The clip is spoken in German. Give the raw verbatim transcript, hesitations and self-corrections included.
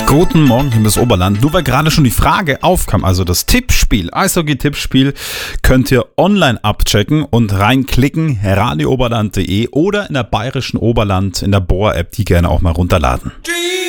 Guten Morgen, hier ist Oberland. Nur weil gerade schon die Frage aufkam, also das Tippspiel, Eishockey-Tippspiel, könnt ihr online abchecken und reinklicken, radio oberland punkt de oder in der bayerischen Oberland in der Bohr-App, die gerne auch mal runterladen.